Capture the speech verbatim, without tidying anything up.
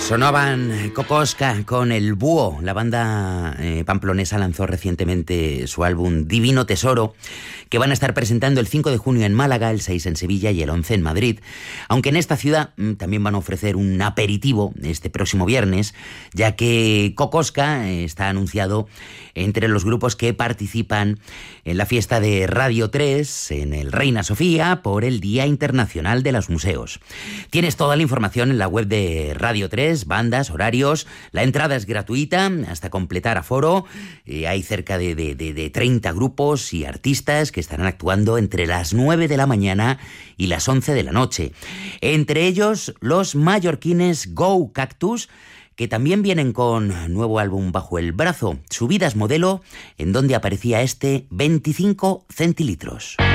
Sonaban Kokoska con El Búho. La banda eh, pamplonesa lanzó recientemente su álbum Divino Tesoro, que van a estar presentando el cinco de junio en Málaga, el seis en Sevilla y el once en Madrid. Aunque en esta ciudad mm, también van a ofrecer un aperitivo este próximo viernes, ya que Kokoska eh, está anunciado entre los grupos que participan en la fiesta de Radio tres en el Reina Sofía por el Día Internacional de los Museos. Tienes toda la información en la web de Radio tres, bandas, horarios. La entrada es gratuita hasta completar aforo. Eh, hay cerca de, de, de, de treinta grupos y artistas que estarán actuando entre las nueve de la mañana y las once de la noche. Entre ellos, los mallorquines Go Cactus, que también vienen con nuevo álbum bajo el brazo. Subidas modelo, en donde aparecía este veinticinco centilitros.